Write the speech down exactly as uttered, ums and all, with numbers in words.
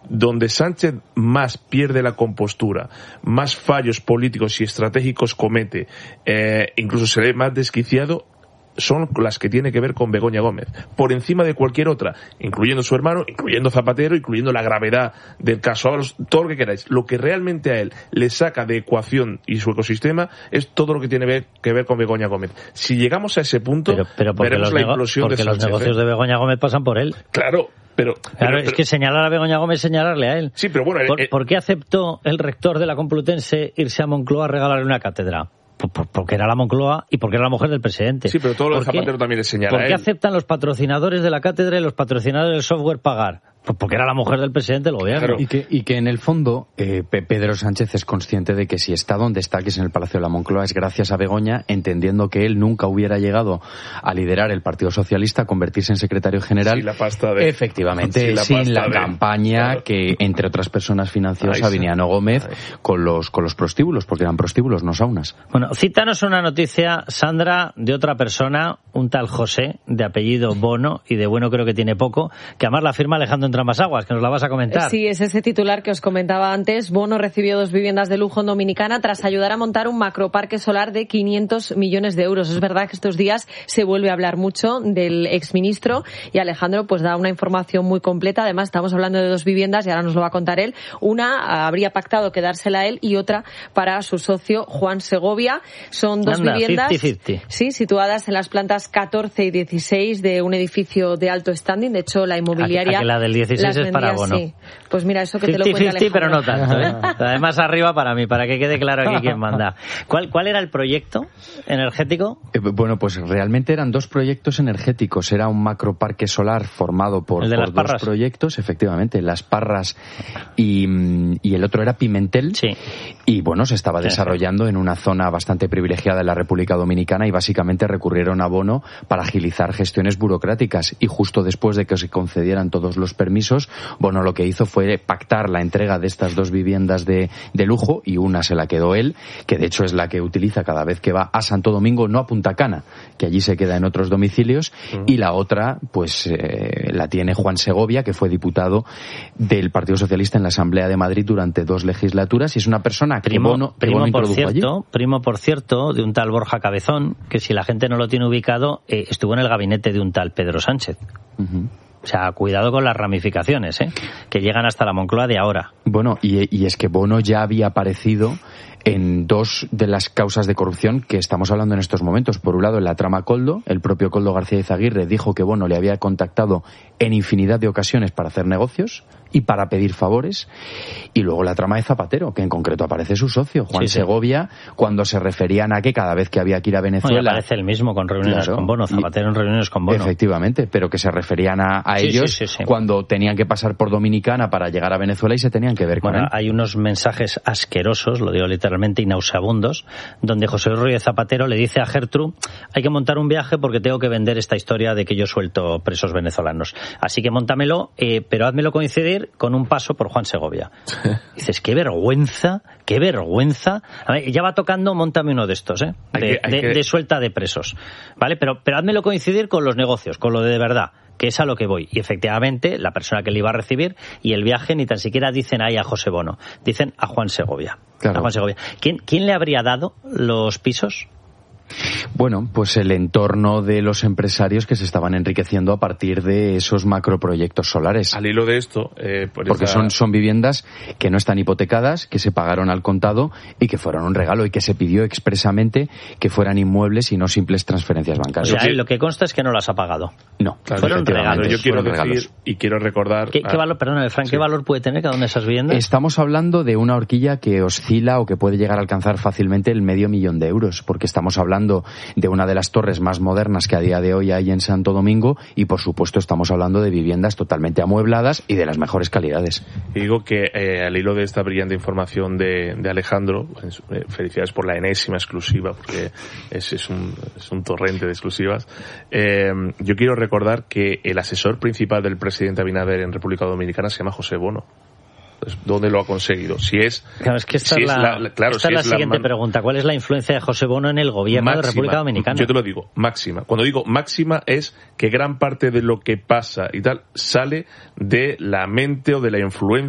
donde Sánchez más pierde la compostura, más fallos políticos y estratégicos comete, eh, incluso se ve más desquiciado, son las que tiene que ver con Begoña Gómez, por encima de cualquier otra, incluyendo su hermano, incluyendo Zapatero, incluyendo la gravedad del caso, todo lo que queráis. Lo que realmente a él le saca de ecuación y su ecosistema es todo lo que tiene que ver con Begoña Gómez. Si llegamos a ese punto, pero, pero veremos la implosión de Sánchez. Porque los negocios de Begoña Gómez pasan por él. Claro. Pero, claro, pero, es pero, que señalar a Begoña Gómez es señalarle a él. Sí, pero bueno... ¿Por, eh, ¿por qué aceptó el rector de la Complutense irse a Moncloa a regalarle una cátedra? Porque era la Moncloa y porque era la mujer del presidente. Sí, pero todo lo de Zapatero también le señala. ¿Por qué aceptan los patrocinadores de la cátedra y los patrocinadores del software pagar? Pues porque era la mujer del presidente del gobierno. Claro. Y, que, y que en el fondo eh, Pedro Sánchez es consciente de que si está donde está, que es en el Palacio de la Moncloa, es gracias a Begoña, entendiendo que él nunca hubiera llegado a liderar el Partido Socialista, a convertirse en secretario general. Sí, la pasta de... Efectivamente, sí, la sin la de... campaña claro. que, entre otras personas, financió Sabiniano Gómez con los, con los prostíbulos, porque eran prostíbulos, no saunas. Bueno, cítanos una noticia, Sandra, de otra persona, un tal José, de apellido Bono, y de bueno creo que tiene poco, que además la firma Alejandro Entramasaguas, que nos la vas a comentar. Sí, es ese titular que os comentaba antes. Bono recibió dos viviendas de lujo en Dominicana tras ayudar a montar un macroparque solar de quinientos millones de euros. Es verdad que estos días se vuelve a hablar mucho del exministro y Alejandro pues da una información muy completa. Además, estamos hablando de dos viviendas y ahora nos lo va a contar él. Una habría pactado quedársela él y otra para su socio Juan Segovia. Son dos Anda, viviendas cincuenta cincuenta. Sí, situadas en las plantas catorce y dieciséis de un edificio de alto standing. De hecho, la inmobiliaria... A que, a que la del dieciséis es para Bono. Sí. Pues mira, eso que te lo cincuenta cuenta cincuenta, Alejandro. pero no tanto, ¿eh? Además arriba para mí, para que quede claro aquí quién manda. ¿Cuál, cuál era el proyecto energético? Eh, bueno, pues realmente eran dos proyectos energéticos. Era un macroparque solar formado por, ¿El de por las dos Parras? proyectos, efectivamente, Las Parras y, y el otro era Pimentel. Sí. Y bueno, se estaba Sí, desarrollando sí. en una zona bastante privilegiada de la República Dominicana y básicamente recurrieron a Bono para agilizar gestiones burocráticas. Y justo después de que se concedieran todos los permisos, Bono lo que hizo fue pactar la entrega de estas dos viviendas de, de lujo, y una se la quedó él, que de hecho es la que utiliza cada vez que va a Santo Domingo, no a Punta Cana, que allí se queda en otros domicilios, uh-huh. y la otra pues eh, la tiene Juan Segovia, que fue diputado del Partido Socialista en la Asamblea de Madrid durante dos legislaturas, y es una persona que primo, Bono, que primo Bono por introdujo cierto, allí. Primo, por cierto, de un tal Borja Cabezón, que si la gente no lo tiene ubicado, eh, estuvo en el gabinete de un tal Pedro Sánchez. Uh-huh. O sea, cuidado con las ramificaciones, ¿eh? Que llegan hasta la Moncloa de ahora. Bueno, y, y es que Bono ya había aparecido en dos de las causas de corrupción que estamos hablando en estos momentos. Por un lado, en la trama Coldo, el propio Coldo García Izaguirre dijo que Bono le había contactado en infinidad de ocasiones para hacer negocios y para pedir favores. Y luego la trama de Zapatero, que en concreto aparece su socio, Juan sí, Segovia, sí. cuando se referían a que cada vez que había que ir a Venezuela... Bueno, aparece el mismo con reuniones claro, con Bono, Zapatero en reuniones con Bono. Efectivamente, pero que se referían a, a sí, ellos sí, sí, sí. cuando tenían que pasar por Dominicana para llegar a Venezuela y se tenían que ver con bueno, él. Hay unos mensajes asquerosos, lo digo literalmente, y nauseabundos, donde José Rodríguez Zapatero le dice a Gertrude: hay que montar un viaje porque tengo que vender esta historia de que yo suelto presos venezolanos. Así que móntamelo, eh, pero házmelo coincidir con un paso por Juan Segovia. Dices, qué vergüenza, qué vergüenza. A ver, ya va tocando, móntame uno de estos, ¿eh? De, hay que, hay de, que... de suelta de presos. ¿Vale? Pero, pero házmelo coincidir con los negocios, con lo de, de verdad, que es a lo que voy. Y efectivamente, la persona que le iba a recibir y el viaje ni tan siquiera dicen ahí a José Bono, dicen a Juan Segovia. Claro. A Juan Segovia. ¿Quién, ¿Quién le habría dado los pisos? Bueno, pues el entorno de los empresarios que se estaban enriqueciendo a partir de esos macroproyectos solares. Al hilo de esto... Eh, por Porque esa... son, son viviendas que no están hipotecadas, que se pagaron al contado y que fueron un regalo y que se pidió expresamente que fueran inmuebles y no simples transferencias bancarias. O sea, lo que consta es que no las ha pagado. No, claro, fueron regalos. Yo quiero fueron decir regalos. y quiero recordar... ¿Qué, qué valor, perdón, Fran, sí. qué valor puede tener cada una de esas viviendas? Estamos hablando de una horquilla que oscila o que puede llegar a alcanzar fácilmente el medio millón de euros, porque estamos hablando de una de las torres más modernas que a día de hoy hay en Santo Domingo y, por supuesto, estamos hablando de viviendas totalmente amuebladas y de las mejores calidades. Y digo que eh, al hilo de esta brillante información de, de Alejandro, pues, eh, felicidades por la enésima exclusiva, porque es, es, un, es un torrente de exclusivas. Eh, yo quiero recordar que el asesor principal del presidente Abinader en República Dominicana se llama José Bono. ¿Dónde lo ha conseguido? Si es, claro, es que esta si es la, es la, claro, esta si es la es siguiente la man... pregunta. ¿Cuál es la influencia de José Bono en el gobierno máxima, de República Dominicana? Yo te lo digo, máxima. Cuando digo máxima es que gran parte de lo que pasa y tal sale de la mente o de la influencia